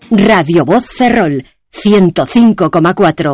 Radio Voz Ferrol, 105,4.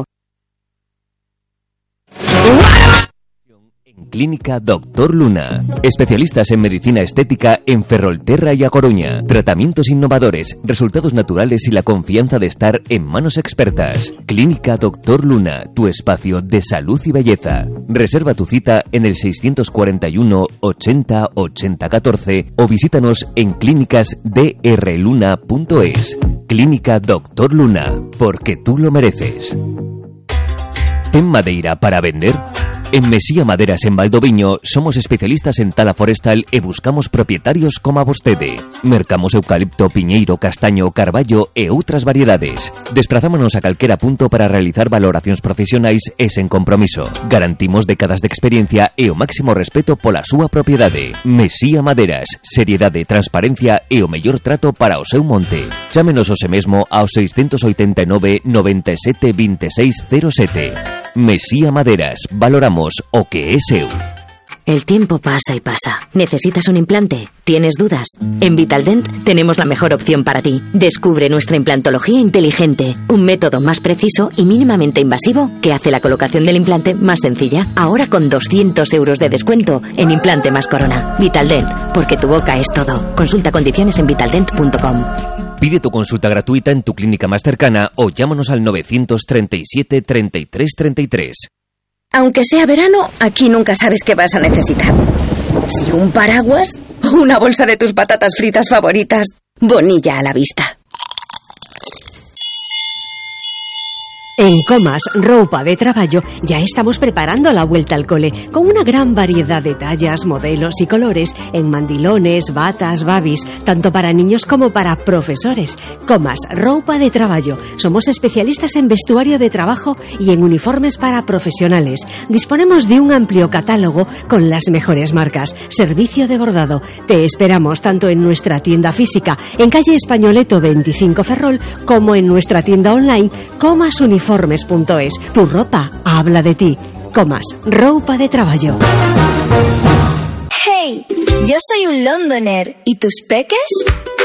Clínica Doctor Luna. Especialistas en medicina estética en Ferrolterra y A Coruña. Tratamientos innovadores, resultados naturales y la confianza de estar en manos expertas. Clínica Doctor Luna, tu espacio de salud y belleza. Reserva tu cita en el 641 80 80 14 o visítanos en clínicasdrluna.es. Clínica Doctor Luna, porque tú lo mereces. ¿Ten madeira para vender? En Mesía Maderas en Valdoviño somos especialistas en tala forestal e buscamos propietarios como a vostede. Mercamos eucalipto, piñeiro, castaño, carballo e outras variedades. Desprazámonos a calquera punto para realizar valoracións profesionais e sen compromiso. Garantimos décadas de experiencia e o máximo respeto pola súa propiedade. Mesía Maderas, seriedade, transparencia e o mellor trato para o seu monte. Chámenos hoxe mesmo ao 689 97 26 07. Mesía Maderas, valoramos o que es seu. El tiempo pasa y pasa. ¿Necesitas un implante? ¿Tienes dudas? En Vitaldent tenemos la mejor opción para ti. Descubre nuestra implantología inteligente, un método más preciso y mínimamente invasivo que hace la colocación del implante más sencilla. Ahora con 200 euros de descuento en implante más corona. Vitaldent, porque tu boca es todo. Consulta condiciones en vitaldent.com. Pide tu consulta gratuita en tu clínica más cercana o llámanos al 937 33 33. Aunque sea verano, aquí nunca sabes qué vas a necesitar. Si un paraguas, una bolsa de tus patatas fritas favoritas, Bonilla a la vista. En Comas, Roupa de Traballo, ya estamos preparando la vuelta al cole con una gran variedad de tallas, modelos y colores en mandilones, batas, babis, tanto para niños como para profesores. Comas, Roupa de Traballo. Somos especialistas en vestuario de trabajo y en uniformes para profesionales. Disponemos de un amplio catálogo con las mejores marcas. Servicio de bordado. Te esperamos tanto en nuestra tienda física en calle Españoleto 25 Ferrol como en nuestra tienda online comasuniformes.es. Tu ropa habla de ti. Comas, Roupa de Traballo. Hey, yo soy un londoner. ¿Y tus peques?